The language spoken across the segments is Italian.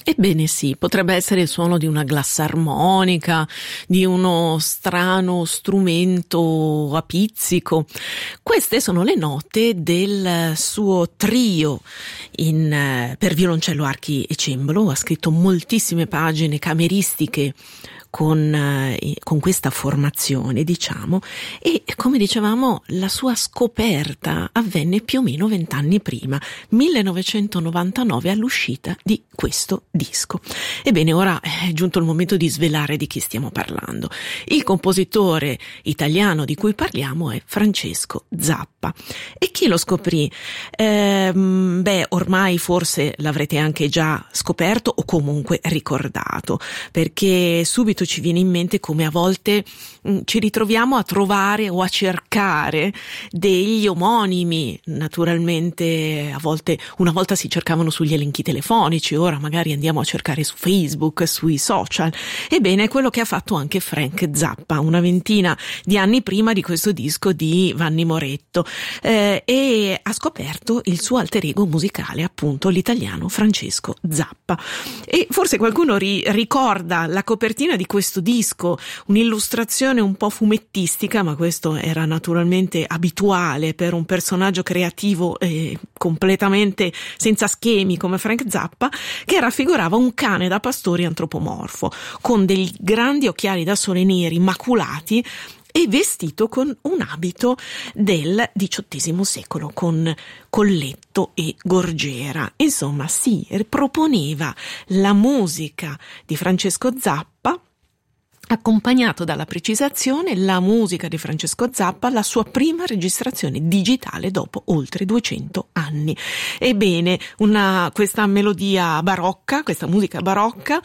Ebbene sì, potrebbe essere il suono di una glassarmonica, di uno strano strumento a pizzico. Queste sono le note del suo trio per violoncello, archi e cembalo. Ha scritto moltissime pagine cameristiche con questa formazione, diciamo, e come dicevamo la sua scoperta avvenne più o meno 20 anni prima, 1999, all'uscita di questo disco. Ebbene, ora è giunto il momento di svelare di chi stiamo parlando. Il compositore italiano di cui parliamo è Francesco Zappa. E chi lo scoprì? Ormai forse l'avrete anche già scoperto o comunque ricordato, perché subito ci viene in mente come a volte ci ritroviamo a trovare o a cercare degli omonimi. Naturalmente una volta si cercavano sugli elenchi telefonici, ora magari andiamo a cercare su Facebook, sui social. Ebbene, è quello che ha fatto anche Frank Zappa una ventina di anni prima di questo disco di Vanni Moretto, e ha scoperto il suo alter ego musicale, appunto l'italiano Francesco Zappa. E forse qualcuno ricorda la copertina di questo disco, un'illustrazione un po' fumettistica, ma questo era naturalmente abituale per un personaggio creativo completamente senza schemi come Frank Zappa, che raffigurava un cane da pastore antropomorfo con dei grandi occhiali da sole neri maculati e vestito con un abito del XVIII secolo, con colletto e gorgiera. Insomma, si proponeva la musica di Francesco Zappa, accompagnato dalla precisazione, la musica di Francesco Zappa, la sua prima registrazione digitale dopo oltre 200 anni. Ebbene, questa melodia barocca, questa musica barocca,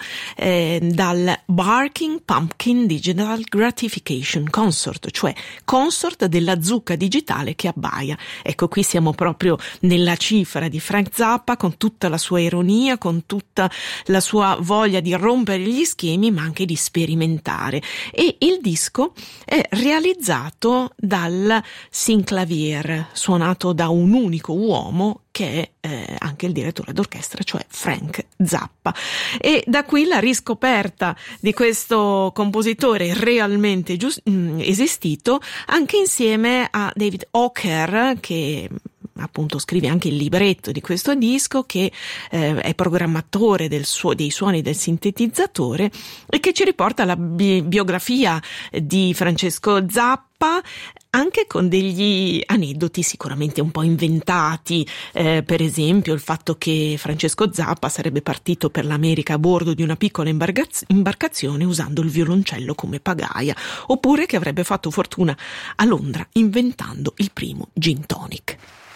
dal Barking Pumpkin Digital Gratification Consort, cioè consort della zucca digitale che abbaia. Ecco, qui siamo proprio nella cifra di Frank Zappa, con tutta la sua ironia, con tutta la sua voglia di rompere gli schemi, ma anche di sperimentare. E il disco è realizzato dal synclavier, suonato da un unico uomo che è anche il direttore d'orchestra, cioè Frank Zappa. E da qui la riscoperta di questo compositore realmente esistito, anche insieme a David Oker, che appunto scrive anche il libretto di questo disco, che è programmatore dei suoni del sintetizzatore, e che ci riporta la biografia di Francesco Zappa, anche con degli aneddoti sicuramente un po' inventati, per esempio il fatto che Francesco Zappa sarebbe partito per l'America a bordo di una piccola imbarcazione usando il violoncello come pagaia, oppure che avrebbe fatto fortuna a Londra inventando il primo gin tonic.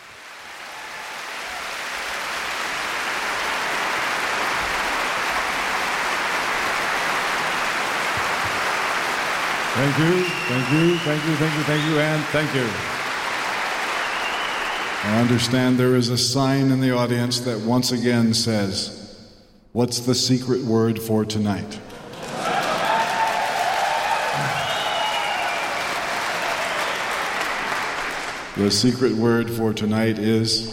Thank you, and thank you. I understand there is a sign in the audience that once again says, "What's the secret word for tonight?" The secret word for tonight is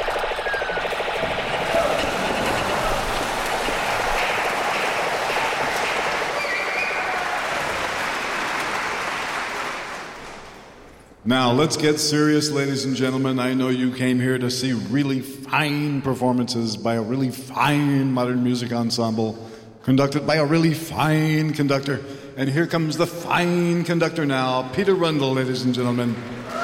Now, let's get serious, ladies and gentlemen. I know you came here to see really fine performances by a really fine modern music ensemble, conducted by a really fine conductor. And here comes the fine conductor now, Peter Rundle, ladies and gentlemen.